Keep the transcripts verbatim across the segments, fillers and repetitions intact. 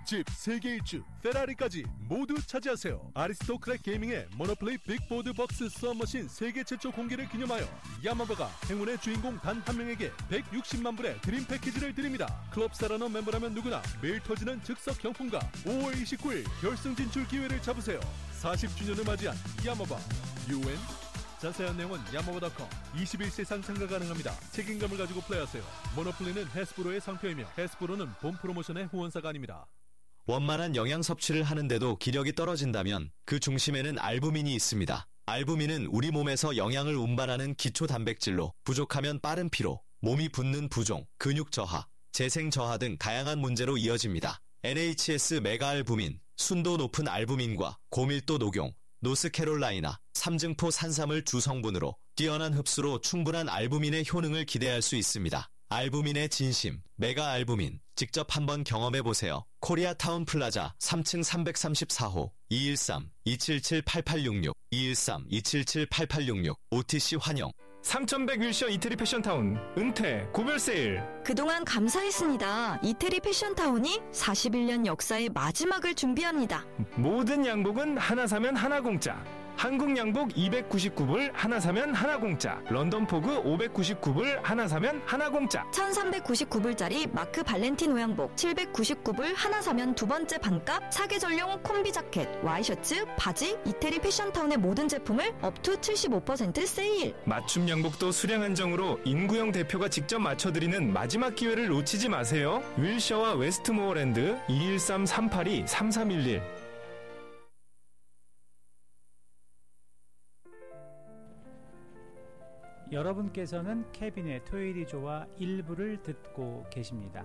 집, 세계 일주, 페라리까지 모두 차지하세요. 아리스토크랙 게이밍의 모노플레이 빅보드 박스 수압머신 세계 최초 공개를 기념하여 야마바가 행운의 주인공 단 한 명에게 백육십만 불의 드림 패키지를 드립니다. 클럽 사라너 멤버라면 누구나 매일 터지는 즉석 경품과 오월 이십구일 결승 진출 기회를 잡으세요. 사십 주년을 맞이한 야마바 유엔. 자세한 내용은 야마바 닷컴. 이십일 세 이상 참가 가능합니다. 책임감을 가지고 플레이하세요. 모노플레이는 해스브로의 상표이며 해스브로는 본 프로모션의 후원사가 아닙니다. 원만한 영양 섭취를 하는데도 기력이 떨어진다면 그 중심에는 알부민이 있습니다. 알부민은 우리 몸에서 영양을 운반하는 기초 단백질로 부족하면 빠른 피로, 몸이 붓는 부종, 근육 저하, 재생 저하 등 다양한 문제로 이어집니다. 엔에이치에스 메가알부민, 순도 높은 알부민과 고밀도 녹용, 노스캐롤라이나, 삼증포 산삼을 주성분으로 뛰어난 흡수로 충분한 알부민의 효능을 기대할 수 있습니다. 알부민의 진심, 메가알부민, 직접 한번 경험해보세요. 코리아타운 플라자 삼 층 삼백삼십사 호 이일삼 이칠칠 팔팔육육 이일삼 이칠칠 팔팔육육 오티씨 환영. 삼천백 윌셔 이태리 패션타운 은퇴 고별 세일. 그동안 감사했습니다. 이태리 패션타운이 사십일 년 역사의 마지막을 준비합니다. 모든 양복은 하나 사면 하나 공짜. 한국 양복 이백구십구 불 하나 사면 하나 공짜. 런던 포그 오백구십구 불 하나 사면 하나 공짜. 천삼백구십구 불짜리 마크 발렌티노 양복 칠백구십구 불 하나 사면 두 번째 반값. 사계절용 콤비 자켓, 와이셔츠, 바지, 이태리 패션타운의 모든 제품을 업투 칠십오 퍼센트 세일. 맞춤 양복도 수량 한정으로 임구영 대표가 직접 맞춰드리는 마지막 기회를 놓치지 마세요. 윌셔와 웨스트모어랜드 이일삼 삼팔이 삼삼일일. 여러분께서는 케빈의 토요일이 좋아 일부를 듣고 계십니다.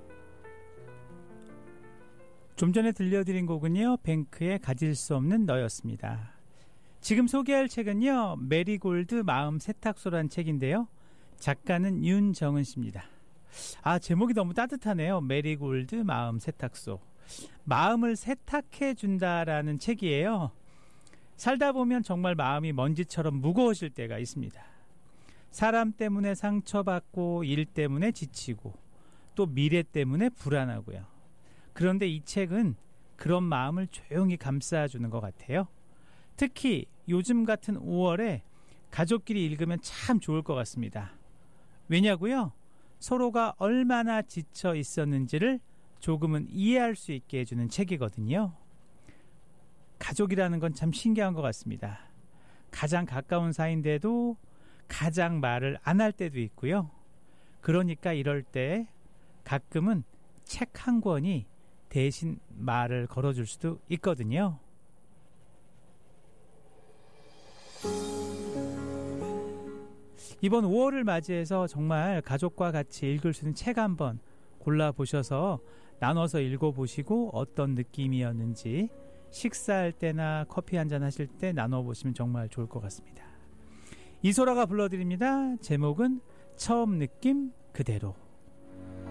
좀 전에 들려드린 곡은요, 뱅크의 가질 수 없는 너였습니다. 지금 소개할 책은요, 메리골드 마음 세탁소란 책인데요, 작가는 윤정은 씨입니다. 아, 제목이 너무 따뜻하네요. 메리골드 마음 세탁소. 마음을 세탁해 준다라는 책이에요. 살다 보면 정말 마음이 먼지처럼 무거워질 때가 있습니다. 사람 때문에 상처받고 일 때문에 지치고 또 미래 때문에 불안하고요. 그런데 이 책은 그런 마음을 조용히 감싸주는 것 같아요. 특히 요즘 같은 오월에 가족끼리 읽으면 참 좋을 것 같습니다. 왜냐고요? 서로가 얼마나 지쳐 있었는지를 조금은 이해할 수 있게 해주는 책이거든요. 가족이라는 건 참 신기한 것 같습니다. 가장 가까운 사이인데도 가장 말을 안 할 때도 있고요. 그러니까 이럴 때 가끔은 책 한 권이 대신 말을 걸어줄 수도 있거든요. 이번 오월을 맞이해서 정말 가족과 같이 읽을 수 있는 책 한번 골라보셔서 나눠서 읽어보시고 어떤 느낌이었는지 식사할 때나 커피 한잔 하실 때 나눠보시면 정말 좋을 것 같습니다. 이소라가 불러드립니다. 제목은 처음 느낌 그대로.